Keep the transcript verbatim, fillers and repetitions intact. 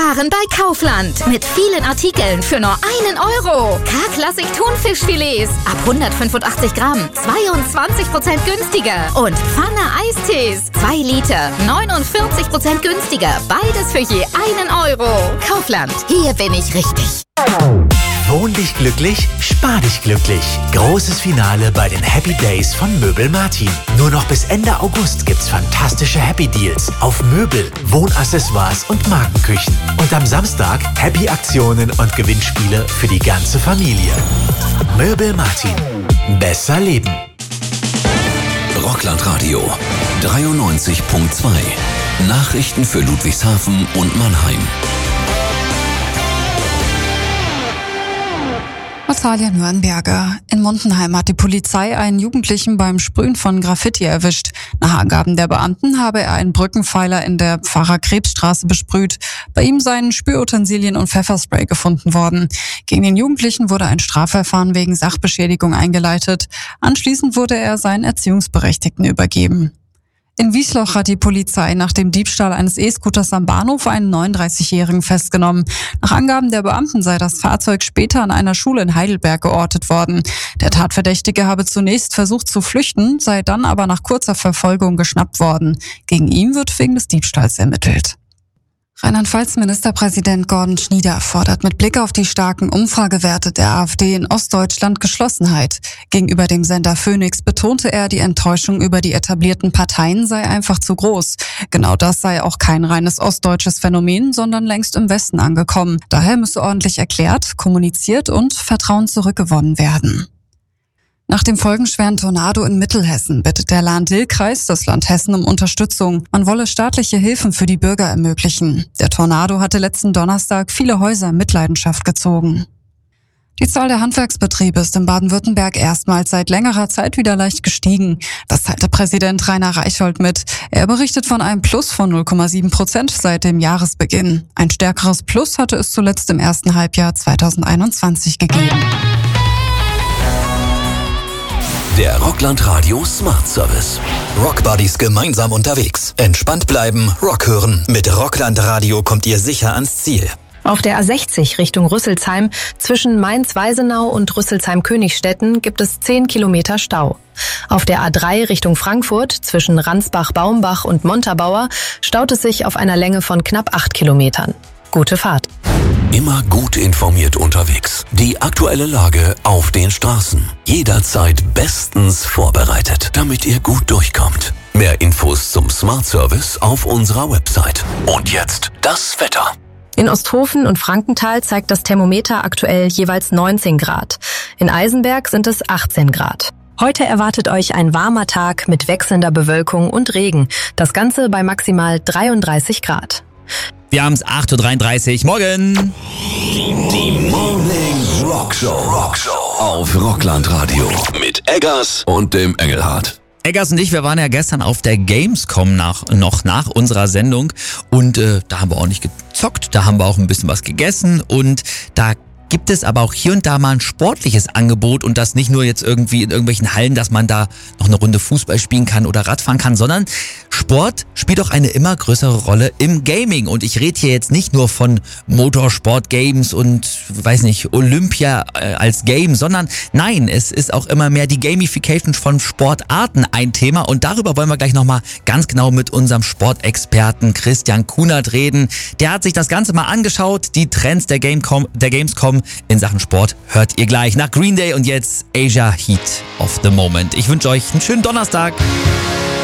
Sparen bei Kaufland. Mit vielen Artikeln für nur einen Euro. K-Klassik Thunfischfilets ab hundertfünfundachtzig Gramm. zweiundzwanzig Prozent günstiger. Und Pfanne Eistees. zwei Liter. neunundvierzig Prozent günstiger. Beides für je einen Euro. Kaufland. Hier bin ich richtig. Wohn dich glücklich, spar dich glücklich. Großes Finale bei den Happy Days von Möbel Martin. Nur noch bis Ende August gibt's fantastische Happy Deals auf Möbel, Wohnaccessoires und Markenküchen. Und am Samstag Happy Aktionen und Gewinnspiele für die ganze Familie. Möbel Martin. Besser leben. Rockland Radio dreiundneunzig Komma zwei. Nachrichten für Ludwigshafen und Mannheim. Natalia Nürnberger. In Mundenheim hat die Polizei einen Jugendlichen beim Sprühen von Graffiti erwischt. Nach Angaben der Beamten habe er einen Brückenpfeiler in der Pfarrer-Krebs-Straße besprüht. Bei ihm seien Spürutensilien und Pfefferspray gefunden worden. Gegen den Jugendlichen wurde ein Strafverfahren wegen Sachbeschädigung eingeleitet. Anschließend wurde er seinen Erziehungsberechtigten übergeben. In Wiesloch hat die Polizei nach dem Diebstahl eines E-Scooters am Bahnhof einen neununddreißigjährigen festgenommen. Nach Angaben der Beamten sei das Fahrzeug später an einer Schule in Heidelberg geortet worden. Der Tatverdächtige habe zunächst versucht zu flüchten, sei dann aber nach kurzer Verfolgung geschnappt worden. Gegen ihn wird wegen des Diebstahls ermittelt. Rheinland-Pfalz-Ministerpräsident Gordon Schnieder fordert mit Blick auf die starken Umfragewerte der AfD in Ostdeutschland Geschlossenheit. Gegenüber dem Sender Phoenix betonte er, die Enttäuschung über die etablierten Parteien sei einfach zu groß. Genau das sei auch kein reines ostdeutsches Phänomen, sondern längst im Westen angekommen. Daher müsse ordentlich erklärt, kommuniziert und Vertrauen zurückgewonnen werden. Nach dem folgenschweren Tornado in Mittelhessen bittet der Lahn-Dill-Kreis das Land Hessen um Unterstützung. Man wolle staatliche Hilfen für die Bürger ermöglichen. Der Tornado hatte letzten Donnerstag viele Häuser in Mitleidenschaft gezogen. Die Zahl der Handwerksbetriebe ist in Baden-Württemberg erstmals seit längerer Zeit wieder leicht gestiegen. Das teilte Präsident Rainer Reichhold mit. Er berichtet von einem Plus von null Komma sieben Prozent seit dem Jahresbeginn. Ein stärkeres Plus hatte es zuletzt im ersten Halbjahr zweitausendeinundzwanzig gegeben. Der Rockland Radio Smart Service. Rockbuddies gemeinsam unterwegs. Entspannt bleiben, Rock hören. Mit Rockland Radio kommt ihr sicher ans Ziel. Auf der A sechzig Richtung Rüsselsheim zwischen Mainz-Weisenau und Rüsselsheim-Königstetten gibt es zehn Kilometer Stau. Auf der A drei Richtung Frankfurt zwischen Ransbach-Baumbach und Montabaur staut es sich auf einer Länge von knapp acht Kilometern. Gute Fahrt. Immer gut informiert unterwegs. Die aktuelle Lage auf den Straßen. Jederzeit bestens vorbereitet, damit ihr gut durchkommt. Mehr Infos zum Smart Service auf unserer Website. Und jetzt das Wetter. In Osthofen und Frankenthal zeigt das Thermometer aktuell jeweils neunzehn Grad. In Eisenberg sind es achtzehn Grad. Heute erwartet euch ein warmer Tag mit wechselnder Bewölkung und Regen. Das Ganze bei maximal dreiunddreißig Grad. Wir haben es acht Uhr dreiunddreißig. Morgen! Die Morning Rock Show. Rock Show auf Rockland Radio mit Eggers und dem Engelhardt. Eggers und ich, wir waren ja gestern auf der Gamescom nach, noch nach unserer Sendung und äh, da haben wir auch nicht gezockt, da haben wir auch ein bisschen was gegessen und da gibt es aber auch hier und da mal ein sportliches Angebot und das nicht nur jetzt irgendwie in irgendwelchen Hallen, dass man da noch eine Runde Fußball spielen kann oder Radfahren kann, sondern Sport spielt auch eine immer größere Rolle im Gaming. Und ich rede hier jetzt nicht nur von Motorsport-Games und, weiß nicht, Olympia äh, als Game, sondern nein, es ist auch immer mehr die Gamification von Sportarten ein Thema. Und darüber wollen wir gleich nochmal ganz genau mit unserem Sportexperten Christian Kunert reden. Der hat sich das Ganze mal angeschaut, die Trends der, Gamecom, der Gamescom in Sachen Sport hört ihr gleich nach Green Day und jetzt Asia Heat of the Moment. Ich wünsche euch einen schönen Donnerstag.